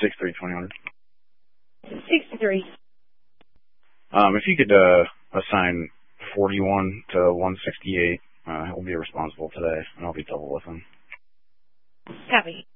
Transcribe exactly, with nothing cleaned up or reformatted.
six three twenty hundred. sixty-three. Um, if you could uh, assign forty-one to one sixty-eight, uh, he'll be responsible today, and I'll be double with him. Copy.